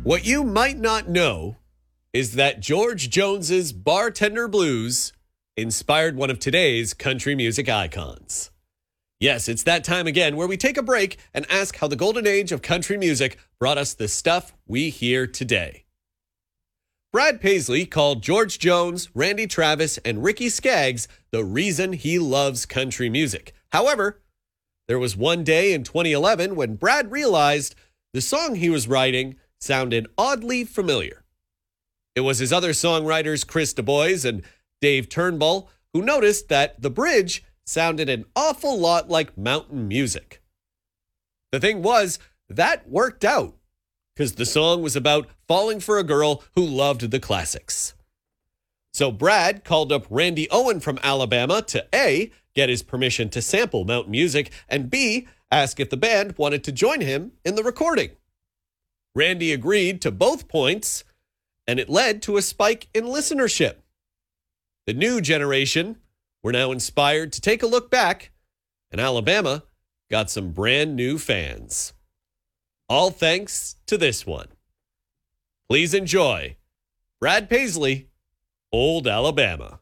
What you might not know is that George Jones's Bartender Blues inspired one of today's country music icons. Yes, it's that time again where we take a break and ask how the golden age of country music brought us the stuff we hear today. Brad Paisley called George Jones, Randy Travis, and Ricky Skaggs the reason he loves country music. However, there was one day in 2011 when Brad realized the song he was writing sounded oddly familiar. It was his other songwriters, Chris DuBois and Dave Turnbull, who noticed that the bridge sounded an awful lot like mountain music. The thing was, that worked out, because the song was about falling for a girl who loved the classics. So Brad called up Randy Owen from Alabama to A, get his permission to sample mountain music, and B, ask if the band wanted to join him in the recording. Randy agreed to both points, and it led to a spike in listenership. The new generation were now inspired to take a look back, and Alabama got some brand new fans. All thanks to this one. Please enjoy Brad Paisley, Old Alabama.